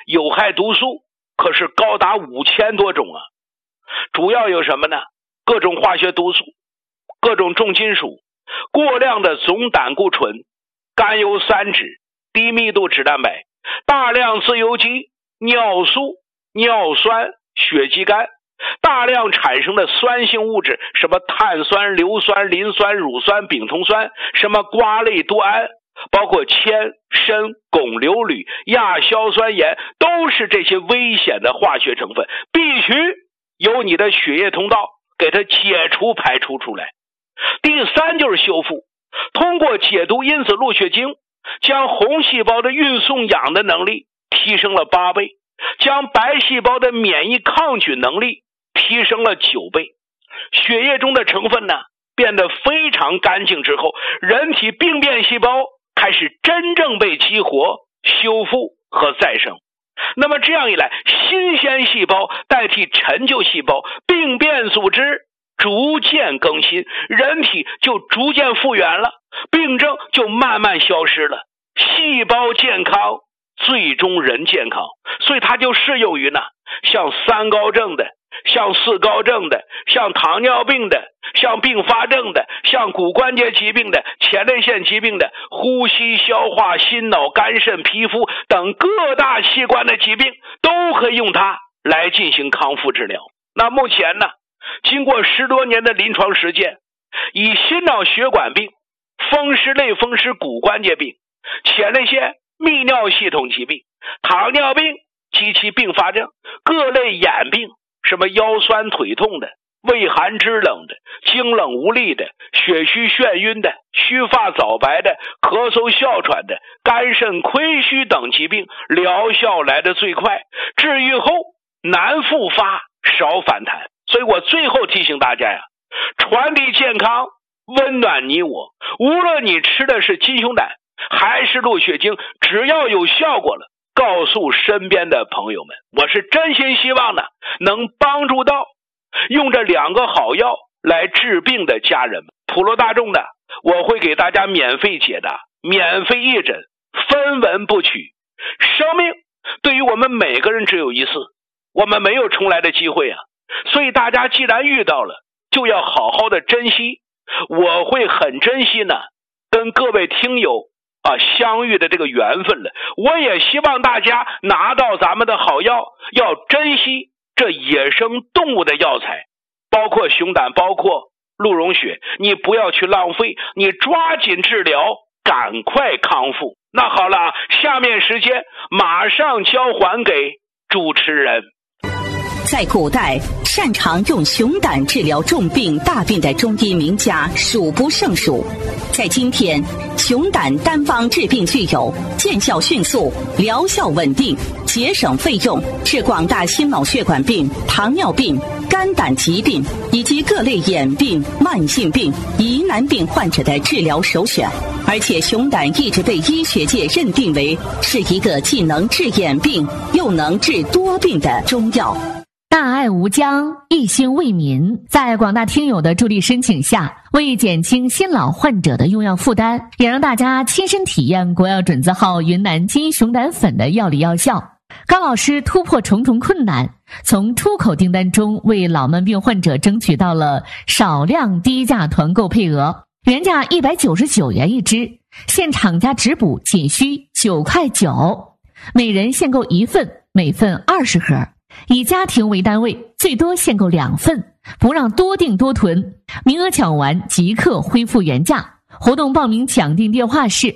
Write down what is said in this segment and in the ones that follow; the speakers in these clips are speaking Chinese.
有害毒素可是高达5000多种啊。主要有什么呢？各种化学毒素，各种重金属，过量的总胆固醇，甘油三酯，低密度脂蛋白，大量自由基、尿素、尿酸、血肌酐，大量产生的酸性物质，什么碳酸、硫酸、磷酸、乳酸、丙酮酸，什么瓜类多胺，包括铅、砷、汞、硫铝、亚硝酸盐，都是这些危险的化学成分，必须由你的血液通道给它解除排除出来。第三就是修复，通过解毒因子路血精，将红细胞的运送氧的能力提升了8倍，将白细胞的免疫抗菌能力提升了9倍。血液中的成分呢变得非常干净之后，人体病变细胞开始真正被激活、修复和再生。那么这样一来，新鲜细胞代替陈旧细胞，病变组织逐渐更新，人体就逐渐复原了，病症就慢慢消失了，细胞健康，最终人健康。所以它就适用于呢，像3高症的，像4高症的，像糖尿病的，像并发症的，像骨关节疾病的，前列腺疾病的，呼吸、消化、心脑、肝肾、皮肤等各大器官的疾病，都可以用它来进行康复治疗。那目前呢，经过10多年的临床实践，以心脑血管病、风湿类风湿骨关节病、前列腺泌尿系统疾病、糖尿病及其并发症、各类眼病，什么腰酸腿痛的、畏寒肢冷的、惊冷无力的、血虚眩晕的、须发早白的、咳嗽哮喘的、肝肾亏虚等疾病，疗效来得最快，治愈后难复发少反弹。所以我最后提醒大家呀，传递健康，温暖你我。无论你吃的是金熊胆还是鹿血精，只要有效果了，告诉身边的朋友们。我是真心希望呢，能帮助到用这2个好药来治病的家人们。普罗大众的，我会给大家免费解答，免费义诊，分文不取。生命对于我们每个人只有一次，我们没有重来的机会啊。所以大家既然遇到了，就要好好的珍惜。我会很珍惜呢，跟各位听友相遇的这个缘分了。我也希望大家拿到咱们的好药，要珍惜这野生动物的药材，包括熊胆，包括鹿茸血，你不要去浪费，你抓紧治疗，赶快康复。那好了，下面时间马上交还给主持人。 在古代，擅长用熊胆治疗重病大病的中医名家数不胜数。在今天，熊胆单方治病具有见效迅速、疗效稳定、节省费用，是广大心脑血管病、糖尿病、肝胆疾病以及各类眼病、慢性病、疑难病患者的治疗首选。而且熊胆一直被医学界认定为是一个既能治眼病又能治多病的中药。 大爱无疆，一心为民，在广大听友的助力申请下，为减轻心脑患者的用药负担，也让大家亲身体验国药准字号云南金熊胆粉的药理药效。高老师突破重重困难，从出口订单中为老慢病患者争取到了少量低价团购配额，原价199元一支，现厂家直补仅需9块9，每人限购1份，每份20盒。以家庭为单位，最多限购2份，不让多订多囤，名额抢完即刻恢复原价。活动报名抢订电话是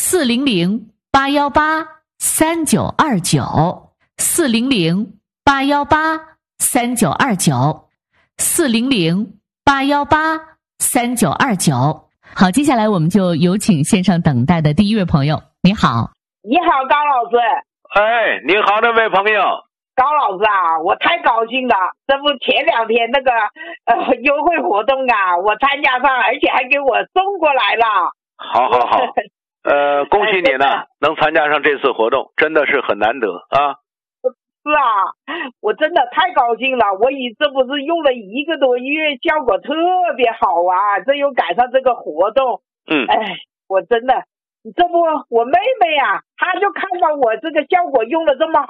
400-818-3929，400-818-3929。好，接下来我们就有请线上等待的第一位朋友。你好。 你好，高老师。 哎，你好，这位朋友。 高老师啊，我太高兴了！这不前2天那个优惠活动啊，我参加上，而且还给我送过来了。 好，恭喜你呢，能参加上这次活动，真的是很难得啊。 是啊，我真的太高兴了！这不是用了1个多月，效果特别好啊！这又赶上这个活动，我真的，这不我妹妹啊，她就看到我这个效果用的这么好。